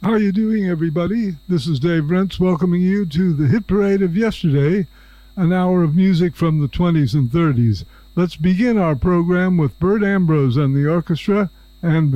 How are you doing, everybody? This is Dave Rentz welcoming you to the Hit Parade of Yesterday, an hour of music from the 20s and 30s. Let's begin our program with Bert Ambrose and the orchestra and